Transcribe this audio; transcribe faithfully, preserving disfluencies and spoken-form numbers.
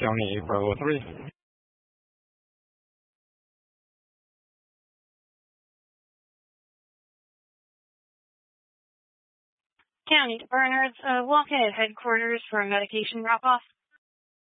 County Bravo three. County to Bernards, uh, walk in at headquarters for a medication drop-off.